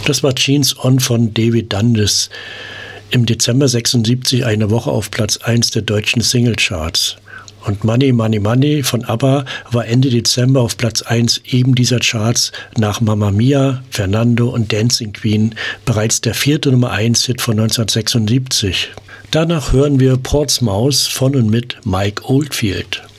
Das war Jeans On von David Dundas. Im Dezember 76 eine Woche auf Platz 1 der deutschen Singlecharts. Und Money, Money, Money von ABBA war Ende Dezember auf Platz 1 eben dieser Charts nach Mamma Mia, Fernando und Dancing Queen, bereits der 4. Nummer 1 Hit von 1976. Danach hören wir Portsmouth von und mit Mike Oldfield.